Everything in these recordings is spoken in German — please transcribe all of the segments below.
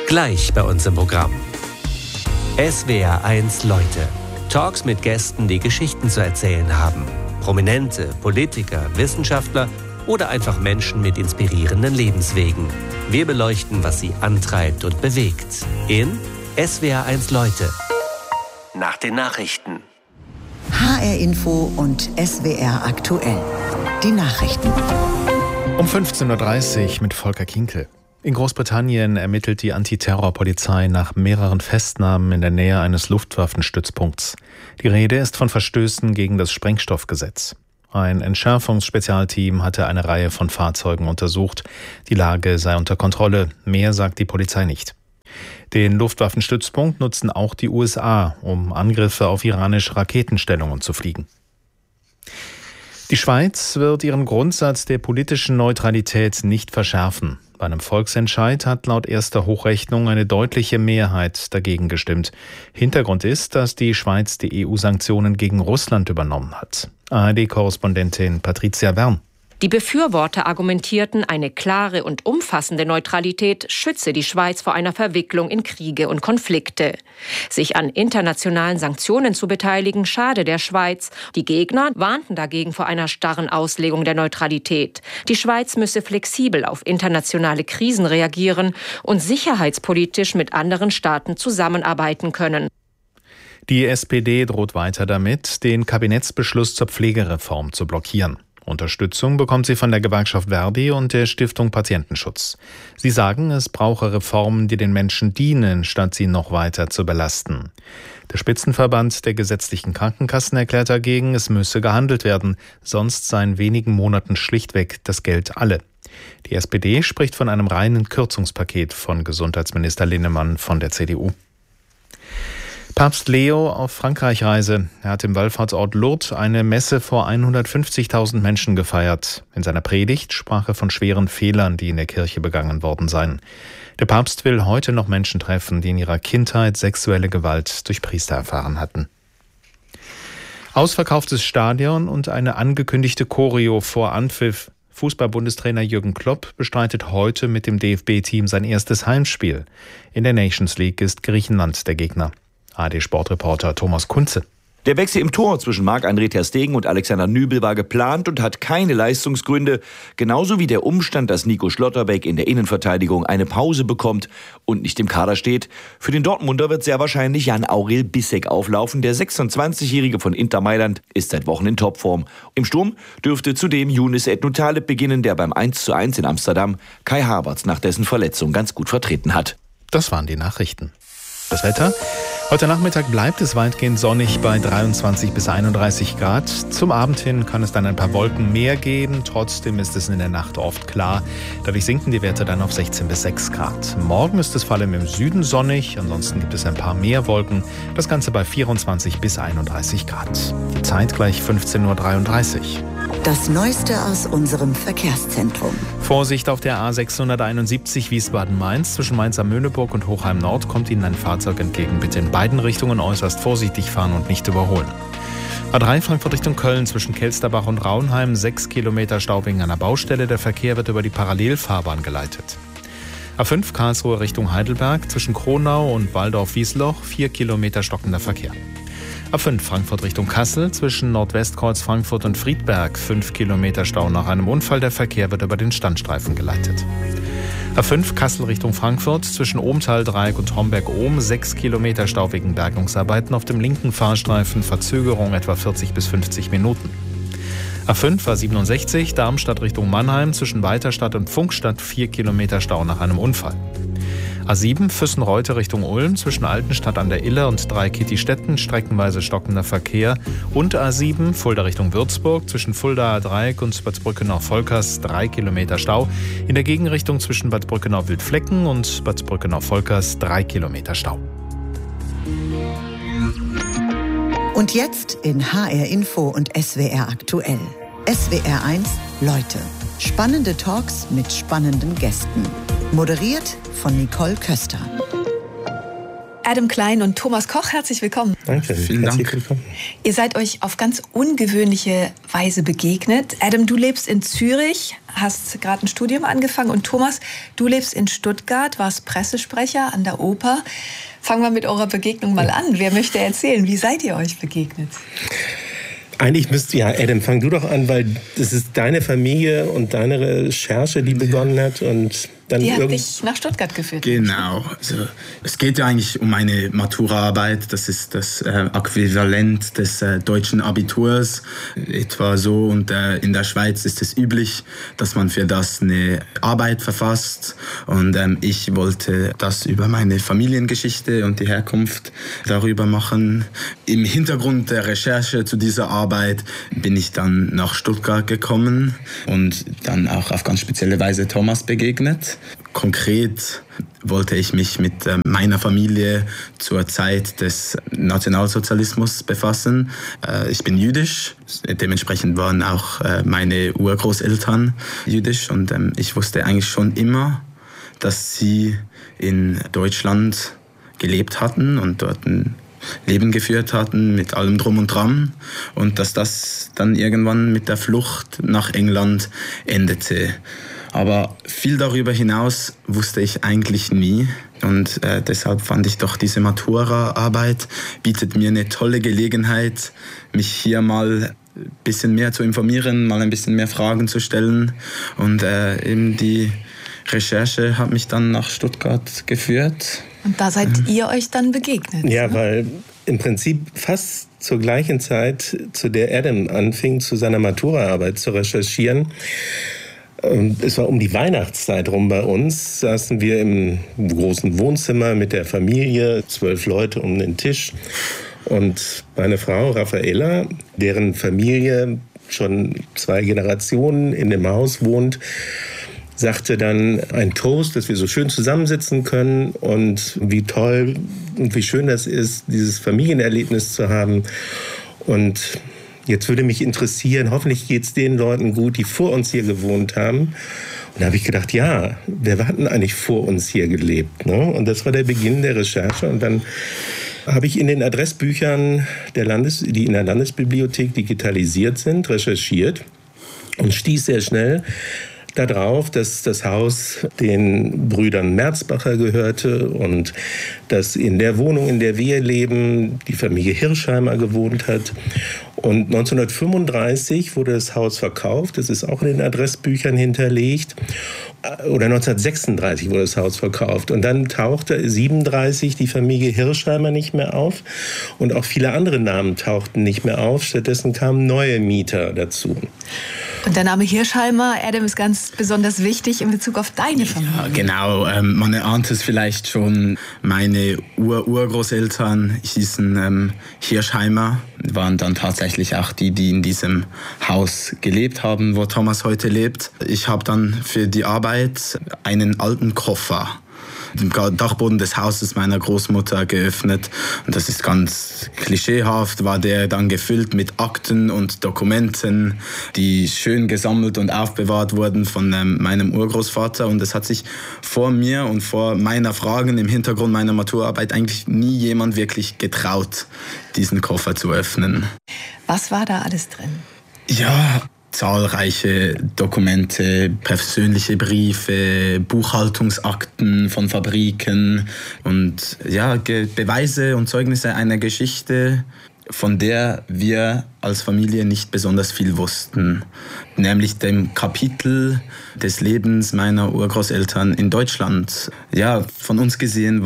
Gleich bei uns im Programm. SWR1 Leute. Talks mit Gästen, die Geschichten zu erzählen haben. Prominente, Politiker, Wissenschaftler oder einfach Menschen mit inspirierenden Lebenswegen. Wir beleuchten, was sie antreibt und bewegt. In SWR1 Leute. Nach den Nachrichten. HR Info und SWR aktuell. Die Nachrichten. Um 15.30 Uhr mit Volker Kinkel. In Großbritannien ermittelt die Antiterrorpolizei nach mehreren Festnahmen in der Nähe eines Luftwaffenstützpunkts. Die Rede ist von Verstößen gegen das Sprengstoffgesetz. Ein Entschärfungsspezialteam hatte eine Reihe von Fahrzeugen untersucht. Die Lage sei unter Kontrolle. Mehr sagt die Polizei nicht. Den Luftwaffenstützpunkt nutzen auch die USA, um Angriffe auf iranische Raketenstellungen zu fliegen. Die Schweiz wird ihren Grundsatz der politischen Neutralität nicht verschärfen. Bei einem Volksentscheid hat laut erster Hochrechnung eine deutliche Mehrheit dagegen gestimmt. Hintergrund ist, dass die Schweiz die EU-Sanktionen gegen Russland übernommen hat. ARD-Korrespondentin Patricia Bern. Die Befürworter argumentierten, eine klare und umfassende Neutralität schütze die Schweiz vor einer Verwicklung in Kriege und Konflikte. Sich an internationalen Sanktionen zu beteiligen, schade der Schweiz. Die Gegner warnten dagegen vor einer starren Auslegung der Neutralität. Die Schweiz müsse flexibel auf internationale Krisen reagieren und sicherheitspolitisch mit anderen Staaten zusammenarbeiten können. Die SPD droht weiter damit, den Kabinettsbeschluss zur Pflegereform zu blockieren. Unterstützung bekommt sie von der Gewerkschaft Verdi und der Stiftung Patientenschutz. Sie sagen, es brauche Reformen, die den Menschen dienen, statt sie noch weiter zu belasten. Der Spitzenverband der gesetzlichen Krankenkassen erklärt dagegen, es müsse gehandelt werden, sonst sei in wenigen Monaten schlichtweg das Geld alle. Die SPD spricht von einem reinen Kürzungspaket von Gesundheitsminister Linnemann von der CDU. Papst Leo auf Frankreich-Reise. Er hat im Wallfahrtsort Lourdes eine Messe vor 150.000 Menschen gefeiert. In seiner Predigt sprach er von schweren Fehlern, die in der Kirche begangen worden seien. Der Papst will heute noch Menschen treffen, die in ihrer Kindheit sexuelle Gewalt durch Priester erfahren hatten. Ausverkauftes Stadion und eine angekündigte Choreo vor Anpfiff. Fußball-Bundestrainer Jürgen Klopp bestreitet heute mit dem DFB-Team sein erstes Heimspiel. In der Nations League ist Griechenland der Gegner. ARD-Sportreporter Thomas Kunze. Der Wechsel im Tor zwischen Marc-André ter Stegen und Alexander Nübel war geplant und hat keine Leistungsgründe. Genauso wie der Umstand, dass Nico Schlotterbeck in der Innenverteidigung eine Pause bekommt und nicht im Kader steht. Für den Dortmunder wird sehr wahrscheinlich Jan-Aurel Bissek auflaufen. Der 26-Jährige von Inter Mailand ist seit Wochen in Topform. Im Sturm dürfte zudem Younes Ednutaleb beginnen, der beim 1:1 in Amsterdam Kai Havertz nach dessen Verletzung ganz gut vertreten hat. Das waren die Nachrichten. Das Wetter? Heute Nachmittag bleibt es weitgehend sonnig bei 23 bis 31 Grad. Zum Abend hin kann es dann ein paar Wolken mehr geben. Trotzdem ist es in der Nacht oft klar. Dadurch sinken die Werte dann auf 16 bis 6 Grad. Morgen ist es vor allem im Süden sonnig. Ansonsten gibt es ein paar mehr Wolken. Das Ganze bei 24 bis 31 Grad. Die Zeit gleich 15.33 Uhr. Das Neueste aus unserem Verkehrszentrum. Vorsicht auf der A671 Wiesbaden-Mainz. Zwischen Mainz-Amöneburg und Hochheim-Nord kommt Ihnen ein Fahrzeug entgegen. Bitte in beiden Richtungen äußerst vorsichtig fahren und nicht überholen. A3 Frankfurt Richtung Köln zwischen Kelsterbach und Raunheim. 6 Kilometer Stau wegen einer Baustelle. Der Verkehr wird über die Parallelfahrbahn geleitet. A5 Karlsruhe Richtung Heidelberg zwischen Kronau und Waldorf-Wiesloch. 4 Kilometer stockender Verkehr. A5 Frankfurt Richtung Kassel zwischen Nordwestkreuz Frankfurt und Friedberg. 5 Kilometer Stau nach einem Unfall. Der Verkehr wird über den Standstreifen geleitet. A5 Kassel Richtung Frankfurt zwischen Ohmtal-Dreieck und Homberg-Ohm. 6 Kilometer Stau wegen Bergungsarbeiten auf dem linken Fahrstreifen. Verzögerung etwa 40 bis 50 Minuten. A5 A67 Darmstadt Richtung Mannheim zwischen Weiterstadt und Funkstadt. 4 Kilometer Stau nach einem Unfall. A7 Füssen-Reute Richtung Ulm zwischen Altenstadt an der Iller und Dreikitti-Stetten streckenweise stockender Verkehr. Und A7 Fulda Richtung Würzburg zwischen Fuldaer Dreieck und Bad Brückenau-Volkers 3 Kilometer Stau. In der Gegenrichtung zwischen Bad Brückenau-Wildflecken und Bad Brückenau-Volkers 3 Kilometer Stau. Und jetzt in HR Info und SWR aktuell. SWR1 Leute. Spannende Talks mit spannenden Gästen. Moderiert von Nicole Köster. Adam Klein und Thomas Koch, herzlich willkommen. Danke, vielen Dank. Willkommen. Ihr seid euch auf ganz ungewöhnliche Weise begegnet. Adam, du lebst in Zürich, hast gerade ein Studium angefangen, und Thomas, du lebst in Stuttgart, warst Pressesprecher an der Oper. Fangen wir mit eurer Begegnung mal an. Wer möchte erzählen? Wie seid ihr euch begegnet? Eigentlich Adam, fang du doch an, weil das ist deine Familie und deine Recherche, die begonnen hat. Und dann die hat dich nach Stuttgart geführt. Genau. Also, es geht ja eigentlich um eine Maturaarbeit. Das ist das Äquivalent des deutschen Abiturs. Etwa so. Und in der Schweiz ist es üblich, dass man für das eine Arbeit verfasst. Und ich wollte das über meine Familiengeschichte und die Herkunft darüber machen. Im Hintergrund der Recherche zu dieser Arbeit bin ich dann nach Stuttgart gekommen und dann auch auf ganz spezielle Weise Thomas begegnet. Konkret wollte ich mich mit meiner Familie zur Zeit des Nationalsozialismus befassen. Ich bin jüdisch, dementsprechend waren auch meine Urgroßeltern jüdisch, und ich wusste eigentlich schon immer, dass sie in Deutschland gelebt hatten und dort ein Leben geführt hatten mit allem Drum und Dran, und dass das dann irgendwann mit der Flucht nach England endete. Aber viel darüber hinaus wusste ich eigentlich nie, und deshalb fand ich doch, diese Matura-Arbeit bietet mir eine tolle Gelegenheit, mich hier mal ein bisschen mehr zu informieren, mal ein bisschen mehr Fragen zu stellen, und eben die Recherche hat mich dann nach Stuttgart geführt. Und da seid ihr euch dann begegnet? Ja, weil im Prinzip fast zur gleichen Zeit, zu der Adam anfing, zu seiner Maturaarbeit zu recherchieren. Es war um die Weihnachtszeit rum bei uns, saßen wir im großen Wohnzimmer mit der Familie, 12 Leute um den Tisch. Und meine Frau Raffaella, deren Familie schon 2 Generationen in dem Haus wohnt, sagte dann ein Toast, dass wir so schön zusammensitzen können und wie toll und wie schön das ist, dieses Familienerlebnis zu haben. Und jetzt würde mich interessieren, hoffentlich geht es den Leuten gut, die vor uns hier gewohnt haben. Und da habe ich gedacht, ja, wer hat denn eigentlich vor uns hier gelebt? Ne? Und das war der Beginn der Recherche. Und dann habe ich in den Adressbüchern, die in der Landesbibliothek digitalisiert sind, recherchiert und stieß sehr schnell darauf, dass das Haus den Brüdern Merzbacher gehörte und dass in der Wohnung, in der wir leben, die Familie Hirschheimer gewohnt hat. Und 1935 wurde das Haus verkauft, das ist auch in den Adressbüchern hinterlegt. Oder 1936 wurde das Haus verkauft. Und dann tauchte 1937 die Familie Hirschheimer nicht mehr auf und auch viele andere Namen tauchten nicht mehr auf. Stattdessen kamen neue Mieter dazu. Und der Name Hirschheimer, Adam, ist ganz besonders wichtig in Bezug auf deine Familie. Ja, genau. Man erahnt es vielleicht schon. Meine Urgroßeltern hießen Hirschheimer, waren dann tatsächlich auch die in diesem Haus gelebt haben, wo Thomas heute lebt. Ich habe dann für die Arbeit einen alten Koffer im Dachboden des Hauses meiner Großmutter geöffnet. Und das ist ganz klischeehaft, war der dann gefüllt mit Akten und Dokumenten, die schön gesammelt und aufbewahrt wurden von meinem Urgroßvater. Und es hat sich vor mir und vor meiner Fragen im Hintergrund meiner Maturarbeit eigentlich nie jemand wirklich getraut, diesen Koffer zu öffnen. Was war da alles drin? Ja, zahlreiche Dokumente, persönliche Briefe, Buchhaltungsakten von Fabriken und ja, Beweise und Zeugnisse einer Geschichte, von der wir als Familie nicht besonders viel wussten, nämlich dem Kapitel des Lebens meiner Urgroßeltern in Deutschland. Ja, von uns gesehen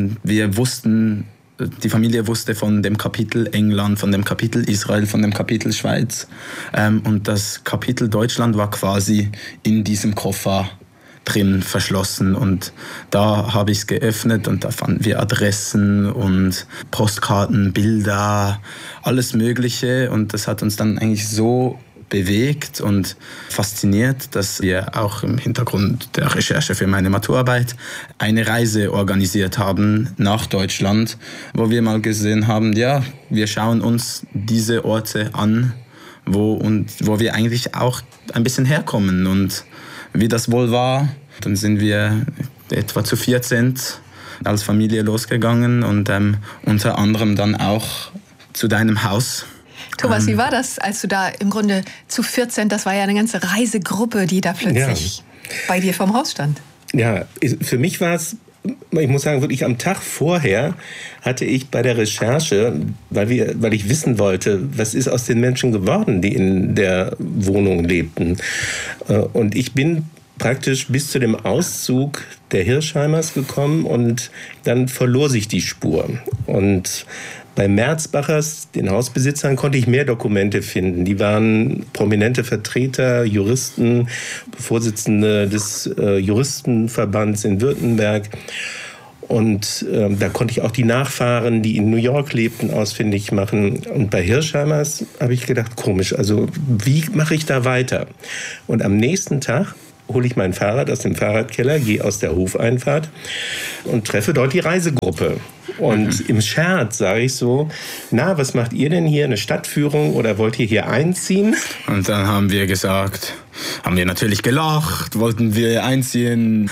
die Familie wusste von dem Kapitel England, von dem Kapitel Israel, von dem Kapitel Schweiz. Und das Kapitel Deutschland war quasi in diesem Koffer drin verschlossen. Und da habe ich es geöffnet und da fanden wir Adressen und Postkarten, Bilder, alles Mögliche. Und das hat uns dann eigentlich so bewegt und fasziniert, dass wir auch im Hintergrund der Recherche für meine Maturarbeit eine Reise organisiert haben nach Deutschland, wo wir mal gesehen haben, ja, wir schauen uns diese Orte an, wo wir eigentlich auch ein bisschen herkommen und wie das wohl war. Dann sind wir etwa zu 14 als Familie losgegangen und unter anderem dann auch zu deinem Haus. Thomas, wie war das, als du da im Grunde zu 14, das war ja eine ganze Reisegruppe, die da plötzlich bei dir vorm Haus stand? Ja, für mich war es, ich muss sagen, wirklich am Tag vorher hatte ich bei der Recherche, weil ich wissen wollte, was ist aus den Menschen geworden, die in der Wohnung lebten. Und ich bin praktisch bis zu dem Auszug der Hirschheimers gekommen und dann verlor sich die Spur. Und bei Merzbachers, den Hausbesitzern, konnte ich mehr Dokumente finden. Die waren prominente Vertreter, Juristen, Vorsitzende des Juristenverbands in Württemberg. Und da konnte ich auch die Nachfahren, die in New York lebten, ausfindig machen. Und bei Hirschheimers habe ich gedacht, komisch, also wie mache ich da weiter? Und am nächsten Tag hole ich mein Fahrrad aus dem Fahrradkeller, gehe aus der Hofeinfahrt und treffe dort die Reisegruppe. Und im Scherz sage ich so, na, was macht ihr denn hier, eine Stadtführung oder wollt ihr hier einziehen? Und dann haben wir natürlich gelacht, wollten wir einziehen,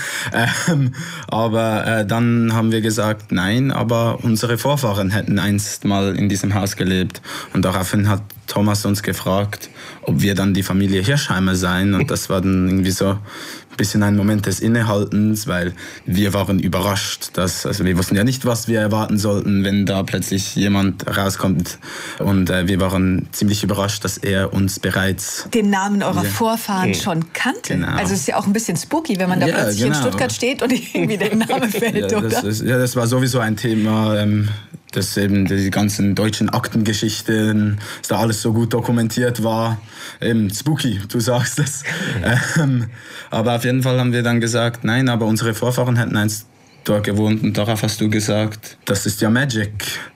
aber dann haben wir gesagt, nein, aber unsere Vorfahren hätten einst mal in diesem Haus gelebt. Und daraufhin hat Thomas uns gefragt, ob wir dann die Familie Hirschheimer seien. Und das war dann irgendwie so ein bisschen ein Moment des Innehaltens, weil wir waren überrascht, also wir wussten ja nicht, was wir erwarten sollten, wenn da plötzlich jemand rauskommt. Und wir waren ziemlich überrascht, dass er uns bereits den Namen eurer Vorfahren schon kannte. Genau. Also es ist ja auch ein bisschen spooky, wenn man da plötzlich in Stuttgart steht und irgendwie der Name fällt, oder? Das war sowieso ein Thema, dass eben die ganzen deutschen Aktengeschichten, dass da alles so gut dokumentiert war. Eben spooky, du sagst es. Aber auf jeden Fall haben wir dann gesagt, nein, aber unsere Vorfahren hätten einst dort gewohnt. Und darauf hast du gesagt, das ist ja Magic.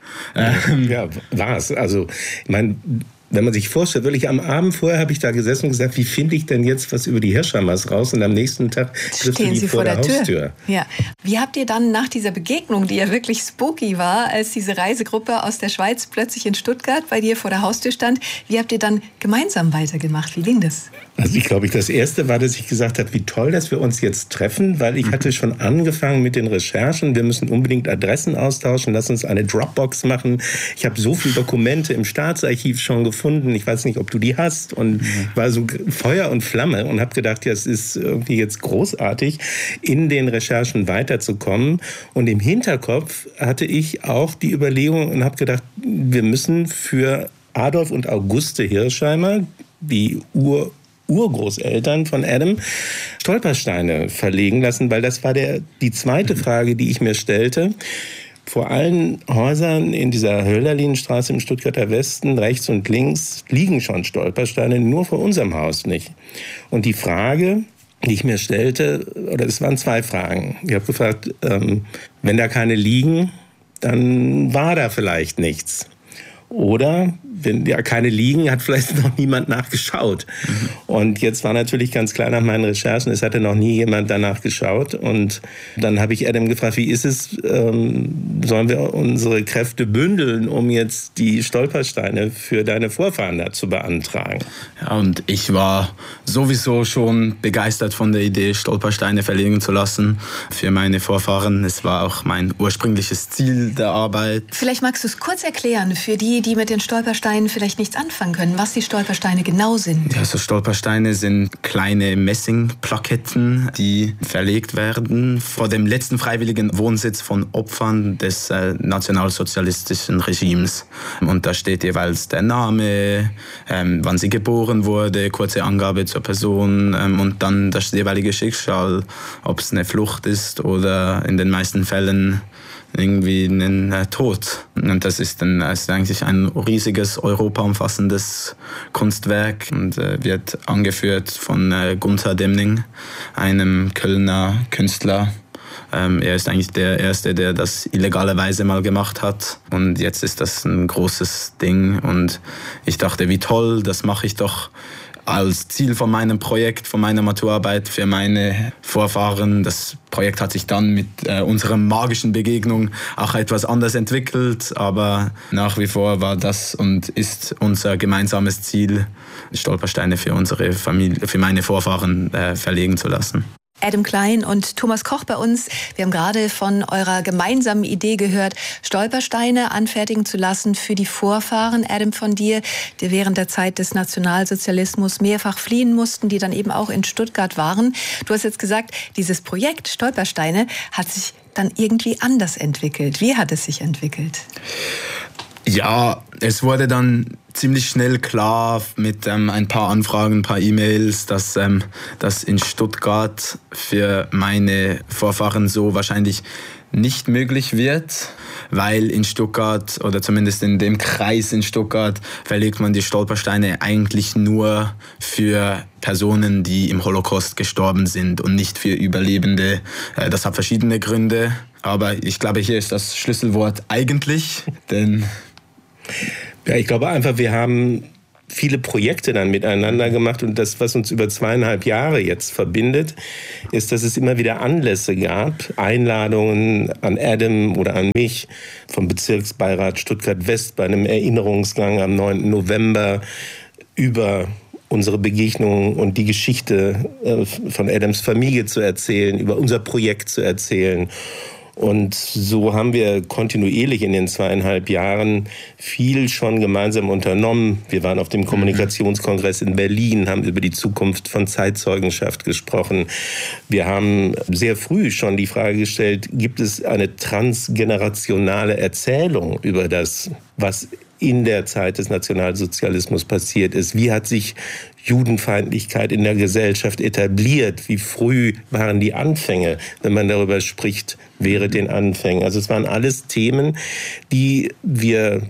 Ja, war's. Also, ich meine, wenn man sich vorstellt, wirklich am Abend vorher habe ich da gesessen und gesagt, wie finde ich denn jetzt was über die Hirschheimers raus? Und am nächsten Tag triffst du die vor der Haustür. Ja. Wie habt ihr dann nach dieser Begegnung, die ja wirklich spooky war, als diese Reisegruppe aus der Schweiz plötzlich in Stuttgart bei dir vor der Haustür stand, wie habt ihr dann gemeinsam weitergemacht? Wie ging das? Also ich glaube, das Erste war, dass ich gesagt habe, wie toll, dass wir uns jetzt treffen, weil ich hatte schon angefangen mit den Recherchen. Wir müssen unbedingt Adressen austauschen, lass uns eine Dropbox machen. Ich habe so viele Dokumente im Staatsarchiv schon gefunden. Ich weiß nicht, ob du die hast. Und war so Feuer und Flamme und habe gedacht, ja, es ist irgendwie jetzt großartig, in den Recherchen weiterzukommen. Und im Hinterkopf hatte ich auch die Überlegung und habe gedacht, wir müssen für Adolf und Auguste Hirschheimer, die Urgroßeltern von Adam, Stolpersteine verlegen lassen, weil das war die zweite Frage, die ich mir stellte. Vor allen Häusern in dieser Hölderlinstraße im Stuttgarter Westen, rechts und links, liegen schon Stolpersteine, nur vor unserem Haus nicht. Und die Frage, die ich mir stellte, oder es waren zwei Fragen. Ich habe gefragt, wenn da keine liegen, dann war da vielleicht nichts. Oder, wenn ja keine liegen, hat vielleicht noch niemand nachgeschaut. Und jetzt war natürlich ganz klar nach meinen Recherchen, es hatte noch nie jemand danach geschaut. Und dann habe ich Adam gefragt, wie ist es, sollen wir unsere Kräfte bündeln, um jetzt die Stolpersteine für deine Vorfahren da zu beantragen? Ja, und ich war sowieso schon begeistert von der Idee, Stolpersteine verlegen zu lassen für meine Vorfahren. Es war auch mein ursprüngliches Ziel der Arbeit. Vielleicht magst du es kurz erklären für die mit den Stolpersteinen vielleicht nichts anfangen können, was die Stolpersteine genau sind. Ja, so Stolpersteine sind kleine Messingplaketten, die verlegt werden vor dem letzten freiwilligen Wohnsitz von Opfern des nationalsozialistischen Regimes. Und da steht jeweils der Name, wann sie geboren wurde, kurze Angabe zur Person und dann das jeweilige Schicksal, ob es eine Flucht ist oder in den meisten Fällen irgendwie einen Tod. Und das ist eigentlich ein riesiges, europaumfassendes Kunstwerk und wird angeführt von Gunther Demning, einem Kölner Künstler. Er ist eigentlich der Erste, der das illegalerweise mal gemacht hat. Und jetzt ist das ein großes Ding. Und ich dachte, wie toll, das mache ich doch als Ziel von meinem Projekt, von meiner Maturarbeit für meine Vorfahren. Das Projekt hat sich dann mit unserer magischen Begegnung auch etwas anders entwickelt, aber nach wie vor war das und ist unser gemeinsames Ziel, Stolpersteine für unsere Familie, für meine Vorfahren verlegen zu lassen. Adam Klein und Thomas Koch bei uns. Wir haben gerade von eurer gemeinsamen Idee gehört, Stolpersteine anfertigen zu lassen für die Vorfahren, Adam, von dir, die während der Zeit des Nationalsozialismus mehrfach fliehen mussten, die dann eben auch in Stuttgart waren. Du hast jetzt gesagt, dieses Projekt Stolpersteine hat sich dann irgendwie anders entwickelt. Wie hat es sich entwickelt? Ja, es wurde dann ziemlich schnell klar mit ein paar Anfragen, ein paar E-Mails, dass das in Stuttgart für meine Vorfahren so wahrscheinlich nicht möglich wird, weil in Stuttgart oder zumindest in dem Kreis in Stuttgart verlegt man die Stolpersteine eigentlich nur für Personen, die im Holocaust gestorben sind und nicht für Überlebende. Das hat verschiedene Gründe, aber ich glaube, hier ist das Schlüsselwort eigentlich, denn ja, ich glaube einfach, wir haben viele Projekte dann miteinander gemacht und das, was uns über 2,5 Jahre jetzt verbindet, ist, dass es immer wieder Anlässe gab, Einladungen an Adam oder an mich vom Bezirksbeirat Stuttgart-West bei einem Erinnerungsgang am 9. November über unsere Begegnungen und die Geschichte von Adams Familie zu erzählen, über unser Projekt zu erzählen. Und so haben wir kontinuierlich in den 2,5 Jahren viel schon gemeinsam unternommen. Wir waren auf dem Kommunikationskongress in Berlin, haben über die Zukunft von Zeitzeugenschaft gesprochen. Wir haben sehr früh schon die Frage gestellt, gibt es eine transgenerationale Erzählung über das, was in der Zeit des Nationalsozialismus passiert ist? Wie hat sich Judenfeindlichkeit in der Gesellschaft etabliert? Wie früh waren die Anfänge, wenn man darüber spricht, während den Anfängen? Also es waren alles Themen, die wir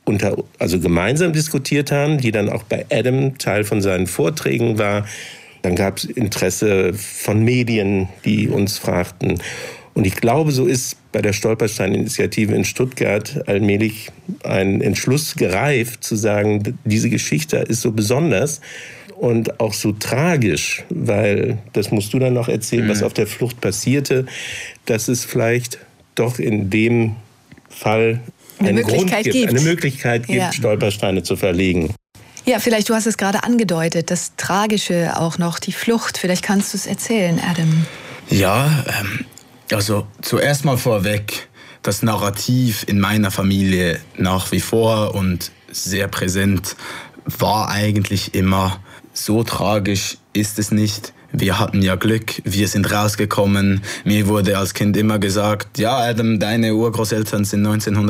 gemeinsam diskutiert haben, die dann auch bei Adam Teil von seinen Vorträgen war. Dann gab es Interesse von Medien, die uns fragten. Und ich glaube, so ist bei der Stolperstein-Initiative in Stuttgart allmählich ein Entschluss gereift, zu sagen, diese Geschichte ist so besonders und auch so tragisch, weil, das musst du dann noch erzählen, was auf der Flucht passierte, dass es vielleicht doch in dem Fall eine Möglichkeit gibt, ja, Stolpersteine zu verlegen. Ja, vielleicht, du hast es gerade angedeutet, das Tragische auch noch, die Flucht. Vielleicht kannst du es erzählen, Adam. Ja, also zuerst mal vorweg, das Narrativ in meiner Familie nach wie vor und sehr präsent war eigentlich immer, so tragisch ist es nicht. Wir hatten ja Glück, wir sind rausgekommen. Mir wurde als Kind immer gesagt, ja Adam, deine Urgroßeltern sind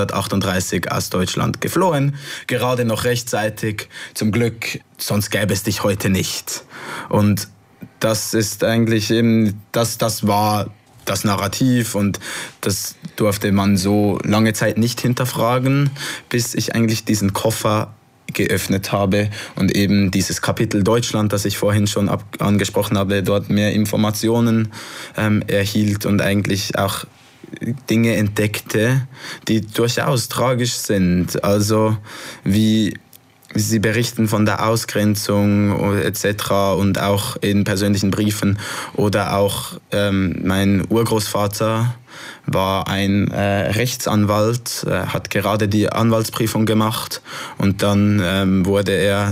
1938 aus Deutschland geflohen. Gerade noch rechtzeitig, zum Glück, sonst gäbe es dich heute nicht. Und das ist eigentlich eben, das war das Narrativ und das durfte man so lange Zeit nicht hinterfragen, bis ich eigentlich diesen Koffer geöffnet habe und eben dieses Kapitel Deutschland, das ich vorhin schon angesprochen habe, dort mehr Informationen erhielt und eigentlich auch Dinge entdeckte, die durchaus tragisch sind. Also wie Sie berichten von der Ausgrenzung etc. und auch in persönlichen Briefen. Oder auch mein Urgroßvater war ein Rechtsanwalt, hat gerade die Anwaltsprüfung gemacht und dann wurde er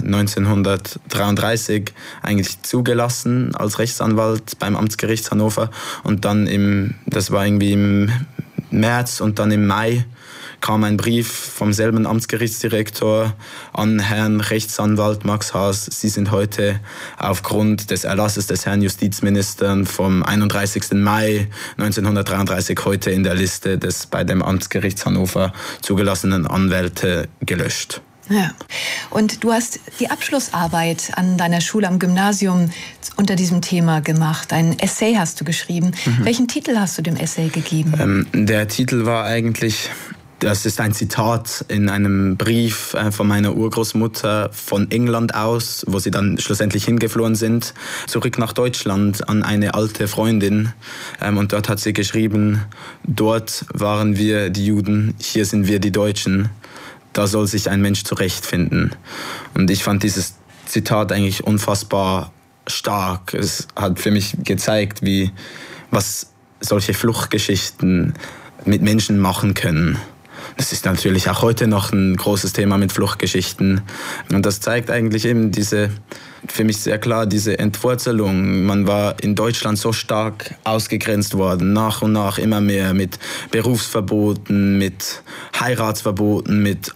1933 eigentlich zugelassen als Rechtsanwalt beim Amtsgericht Hannover und dann das war irgendwie im März und dann im Mai kam ein Brief vom selben Amtsgerichtsdirektor an Herrn Rechtsanwalt Max Haas. Sie sind heute aufgrund des Erlasses des Herrn Justizministers vom 31. Mai 1933 heute in der Liste des bei dem Amtsgericht Hannover zugelassenen Anwälte gelöscht. Ja. Und du hast die Abschlussarbeit an deiner Schule am Gymnasium unter diesem Thema gemacht. Ein Essay hast du geschrieben. Welchen Titel hast du dem Essay gegeben? Der Titel war eigentlich... Das ist ein Zitat in einem Brief von meiner Urgroßmutter von England aus, wo sie dann schlussendlich hingeflohen sind, zurück nach Deutschland an eine alte Freundin. Und dort hat sie geschrieben, dort waren wir die Juden, hier sind wir die Deutschen. Da soll sich ein Mensch zurechtfinden. Und ich fand dieses Zitat eigentlich unfassbar stark. Es hat für mich gezeigt, was solche Fluchtgeschichten mit Menschen machen können. das ist natürlich auch heute noch ein großes Thema mit Fluchtgeschichten. Und das zeigt eigentlich eben für mich sehr klar, diese Entwurzelung. Man war in Deutschland so stark ausgegrenzt worden, nach und nach immer mehr mit Berufsverboten, mit Heiratsverboten, mit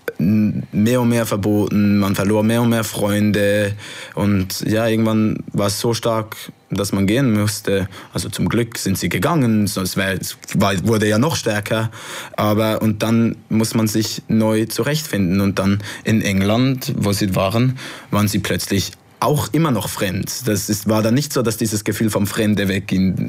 mehr und mehr Verboten, man verlor mehr und mehr Freunde und ja, irgendwann war es so stark, dass man gehen musste. Also zum Glück sind sie gegangen, sonst wurde ja noch stärker. Und dann muss man sich neu zurechtfinden. Und dann in England, wo sie waren sie plötzlich auch immer noch fremd. War dann nicht so, dass dieses Gefühl vom Fremde wegging.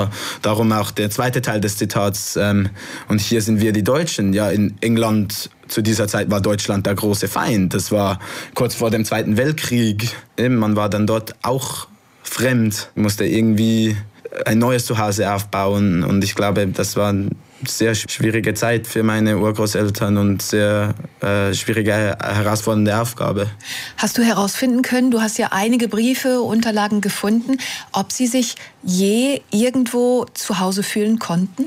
Darum auch der zweite Teil des Zitats. Und hier sind wir die Deutschen. Ja, in England zu dieser Zeit war Deutschland der große Feind. Das war kurz vor dem Zweiten Weltkrieg. Man war dann dort auch fremd, musste irgendwie ein neues Zuhause aufbauen. Und ich glaube, das war eine sehr schwierige Zeit für meine Urgroßeltern und sehr schwierige, herausfordernde Aufgabe. Hast du herausfinden können, du hast ja einige Briefe, Unterlagen gefunden, ob sie sich je irgendwo zu Hause fühlen konnten?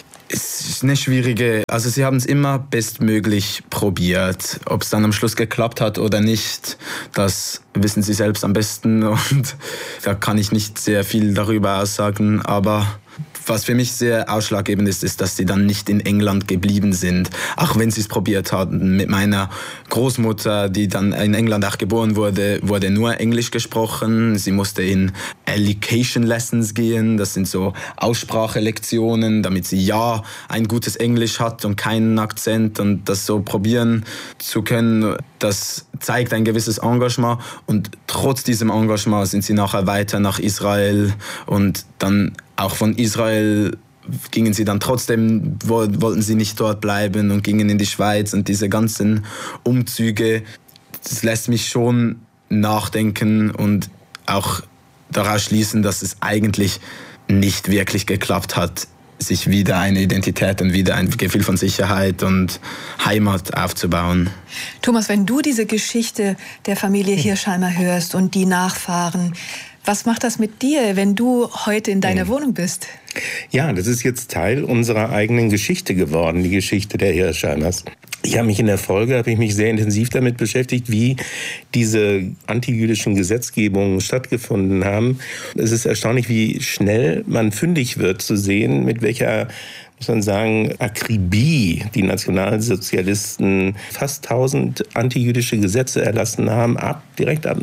Es ist eine schwierige, also sie haben es immer bestmöglich probiert. Ob es dann am Schluss geklappt hat oder nicht, das wissen sie selbst am besten und da kann ich nicht sehr viel darüber aussagen, aber was für mich sehr ausschlaggebend ist, dass sie dann nicht in England geblieben sind. Auch wenn sie es probiert hatten. Mit meiner Großmutter, die dann in England auch geboren wurde nur Englisch gesprochen. Sie musste in Education Lessons gehen. Das sind so Aussprachelektionen, damit sie ja ein gutes Englisch hat und keinen Akzent und das so probieren zu können. Das zeigt ein gewisses Engagement und trotz diesem Engagement sind sie nachher weiter nach Israel und dann auch von Israel gingen sie dann trotzdem, wollten sie nicht dort bleiben und gingen in die Schweiz und diese ganzen Umzüge, das lässt mich schon nachdenken und auch daraus schließen, dass es eigentlich nicht wirklich geklappt hat, sich wieder eine Identität und wieder ein Gefühl von Sicherheit und Heimat aufzubauen. Thomas, wenn du diese Geschichte der Familie Hirsheimer hörst und die Nachfahren, was macht das mit dir, wenn du heute in deiner Wohnung bist? Ja, das ist jetzt Teil unserer eigenen Geschichte geworden, die Geschichte der Hirsheimers. Ich habe mich sehr intensiv damit beschäftigt, wie diese antijüdischen Gesetzgebungen stattgefunden haben. Es ist erstaunlich, wie schnell man fündig wird zu sehen, mit welcher, muss man sagen, Akribie die Nationalsozialisten fast 1000 antijüdische Gesetze erlassen haben, direkt ab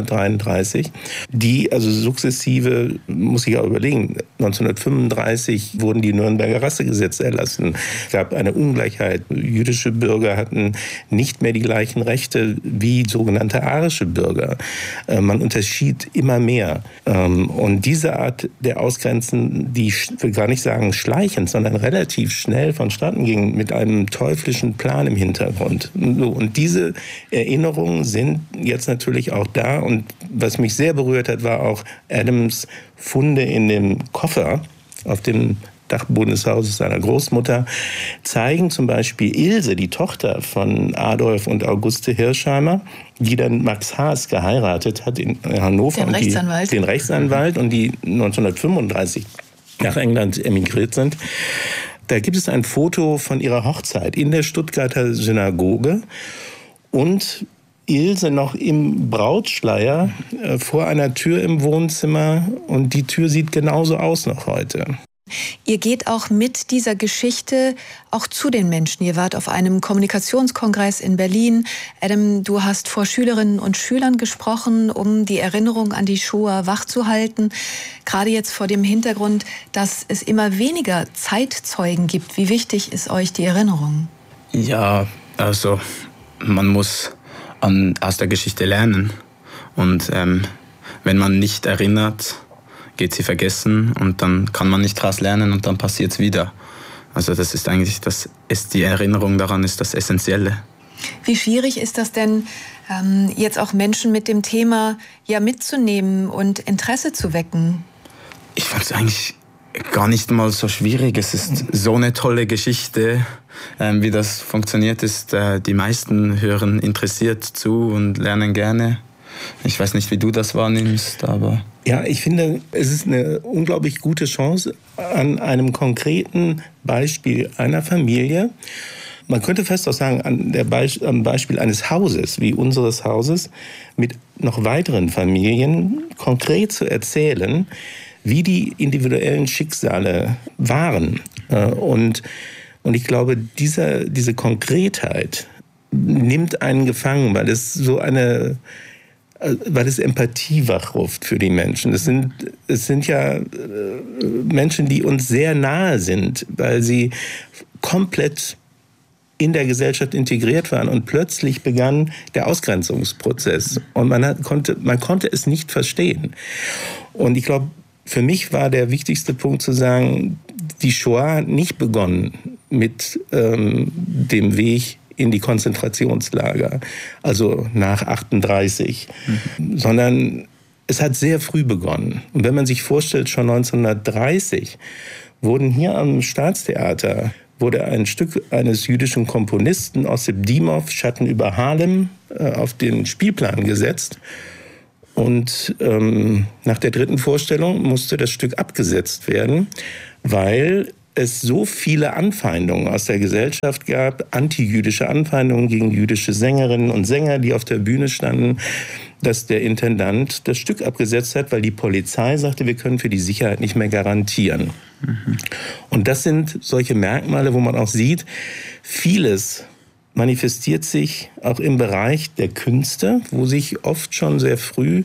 1933, die also sukzessive, muss ich auch überlegen, 1935 wurden die Nürnberger Rassegesetze erlassen. Es gab eine Ungleichheit. Jüdische Bürger hatten nicht mehr die gleichen Rechte wie sogenannte arische Bürger. Man unterschied immer mehr. Und diese Art der Ausgrenzen, die, ich will gar nicht sagen schleichend, sondern relativ schnell vonstatten ging, mit einem teuflischen Plan im Hintergrund. Und diese Erinnerungen sind jetzt natürlich auch da. Und was mich sehr berührt hat, war auch Adams Funde in dem Koffer auf dem Dachboden des Hauses seiner Großmutter, zeigen zum Beispiel Ilse, die Tochter von Adolf und Auguste Hirsheimer, die dann Max Haas geheiratet hat in Hannover. Den Rechtsanwalt und die 1935 nach England emigriert sind. Da gibt es ein Foto von ihrer Hochzeit in der Stuttgarter Synagoge und Ilse noch im Brautschleier vor einer Tür im Wohnzimmer und die Tür sieht genauso aus noch heute. Ihr geht auch mit dieser Geschichte auch zu den Menschen. Ihr wart auf einem Kommunikationskongress in Berlin. Adam, du hast vor Schülerinnen und Schülern gesprochen, um die Erinnerung an die Shoah wachzuhalten. Gerade jetzt vor dem Hintergrund, dass es immer weniger Zeitzeugen gibt. Wie wichtig ist euch die Erinnerung? Ja, also man muss aus der Geschichte lernen. Und wenn man nicht erinnert, geht sie vergessen und dann kann man nicht daraus lernen und dann passiert es wieder. Also das ist eigentlich, die Erinnerung daran ist das Essentielle. Wie schwierig ist das denn, jetzt auch Menschen mit dem Thema mitzunehmen und Interesse zu wecken? Ich fand es eigentlich gar nicht mal so schwierig. Es ist so eine tolle Geschichte, wie das funktioniert ist. Die meisten hören interessiert zu und lernen gerne. Ich weiß nicht, wie du das wahrnimmst, aber... Ja, ich finde, es ist eine unglaublich gute Chance, an einem konkreten Beispiel einer Familie Man könnte fast auch sagen, am Beispiel eines Hauses, wie unseres Hauses, mit noch weiteren Familien konkret zu erzählen, wie die individuellen Schicksale waren. Und ich glaube, diese Konkretheit nimmt einen gefangen, weil es Empathie wachruft für die Menschen. Es sind ja Menschen, die uns sehr nahe sind, weil sie komplett in der Gesellschaft integriert waren und plötzlich begann der Ausgrenzungsprozess und man konnte es nicht verstehen. Und ich glaube, für mich war der wichtigste Punkt zu sagen, die Shoah hat nicht begonnen mit dem Weg in die Konzentrationslager, also nach 1938, sondern es hat sehr früh begonnen. Und wenn man sich vorstellt, schon 1930 wurden hier am Staatstheater ein Stück eines jüdischen Komponisten, Ossip Dimow, Schatten über Harlem, auf den Spielplan gesetzt. Und nach der 3. Vorstellung musste das Stück abgesetzt werden, weil es so viele Anfeindungen aus der Gesellschaft gab, antijüdische Anfeindungen gegen jüdische Sängerinnen und Sänger, die auf der Bühne standen, dass der Intendant das Stück abgesetzt hat, weil die Polizei sagte, wir können für die Sicherheit nicht mehr garantieren. Und das sind solche Merkmale, wo man auch sieht, vieles manifestiert sich auch im Bereich der Künste, wo sich oft schon sehr früh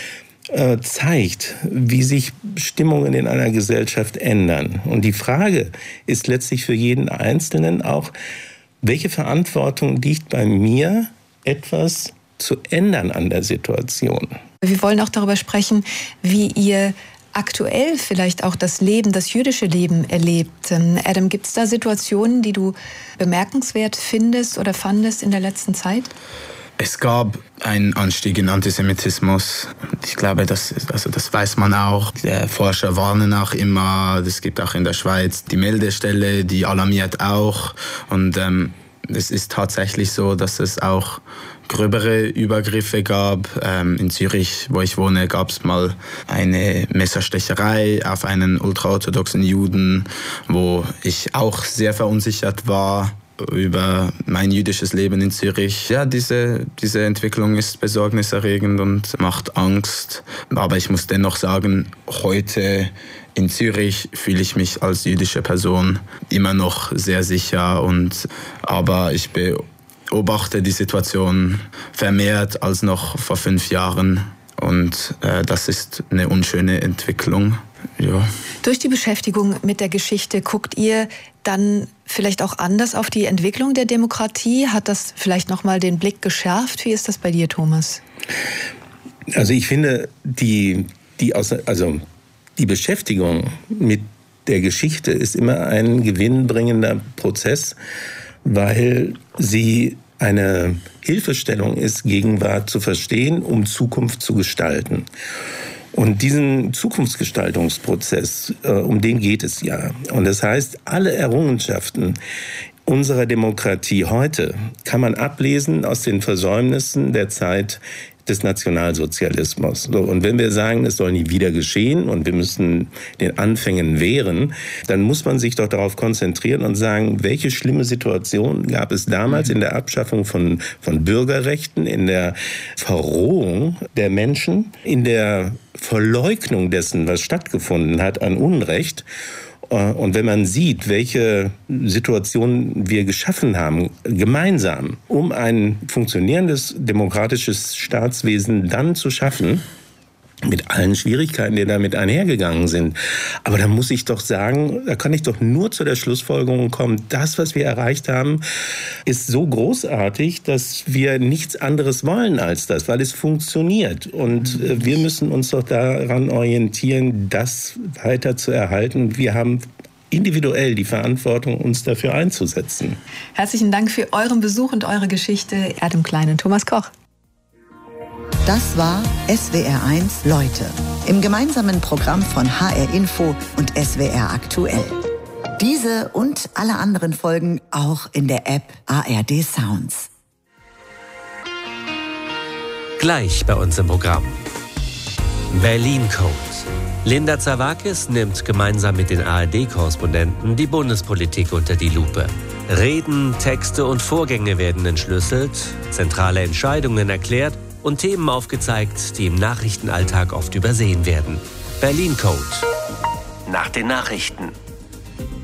zeigt, wie sich Stimmungen in einer Gesellschaft ändern. Und die Frage ist letztlich für jeden Einzelnen auch, welche Verantwortung liegt bei mir, etwas zu ändern an der Situation? Wir wollen auch darüber sprechen, wie ihr aktuell vielleicht auch das jüdische Leben erlebt. Adam, gibt es da Situationen, die du bemerkenswert findest oder fandest in der letzten Zeit? Es gab einen Anstieg in Antisemitismus. Ich glaube, das weiß man auch. Die Forscher warnen auch immer. Es gibt auch in der Schweiz die Meldestelle, die alarmiert auch. Und es ist tatsächlich so, dass es auch gröbere Übergriffe gab. In Zürich, wo ich wohne, gab es mal eine Messerstecherei auf einen ultraorthodoxen Juden, wo ich auch sehr verunsichert war über mein jüdisches Leben in Zürich. Ja, diese Entwicklung ist besorgniserregend und macht Angst. Aber ich muss dennoch sagen, heute in Zürich fühle ich mich als jüdische Person immer noch sehr sicher. Aber ich beobachte die Situation vermehrt als noch vor 5 Jahren. Und das ist eine unschöne Entwicklung. Ja. Durch die Beschäftigung mit der Geschichte guckt ihr dann vielleicht auch anders auf die Entwicklung der Demokratie? Hat das vielleicht nochmal den Blick geschärft? Wie ist das bei dir, Thomas? Also ich finde, die Beschäftigung mit der Geschichte ist immer ein gewinnbringender Prozess, weil sie eine Hilfestellung ist, Gegenwart zu verstehen, um Zukunft zu gestalten. Und diesen Zukunftsgestaltungsprozess, um den geht es ja. Und das heißt, alle Errungenschaften unserer Demokratie heute kann man ablesen aus den Versäumnissen der Zeit des Nationalsozialismus. So, und wenn wir sagen, es soll nie wieder geschehen und wir müssen den Anfängen wehren, dann muss man sich doch darauf konzentrieren und sagen, welche schlimme Situation gab es damals in der Abschaffung von Bürgerrechten, in der Verrohung der Menschen, in der Verleugnung dessen, was stattgefunden hat an Unrecht. Und wenn man sieht, welche Situationen wir geschaffen haben, gemeinsam, um ein funktionierendes demokratisches Staatswesen dann zu schaffen, mit allen Schwierigkeiten, die damit einhergegangen sind. Aber da muss ich doch sagen, da kann ich doch nur zu der Schlussfolgerung kommen, das, was wir erreicht haben, ist so großartig, dass wir nichts anderes wollen als das, weil es funktioniert. Und wir müssen uns doch daran orientieren, das weiter zu erhalten. Wir haben individuell die Verantwortung, uns dafür einzusetzen. Herzlichen Dank für euren Besuch und eure Geschichte, Adam Klein und Thomas Koch. Das war SWR1 Leute im gemeinsamen Programm von HR Info und SWR Aktuell. Diese und alle anderen Folgen auch in der App ARD Sounds. Gleich bei uns im Programm. Berlin Code. Linda Zerwakis nimmt gemeinsam mit den ARD-Korrespondenten die Bundespolitik unter die Lupe. Reden, Texte und Vorgänge werden entschlüsselt, zentrale Entscheidungen erklärt und Themen aufgezeigt, die im Nachrichtenalltag oft übersehen werden. Berlin Code. Nach den Nachrichten.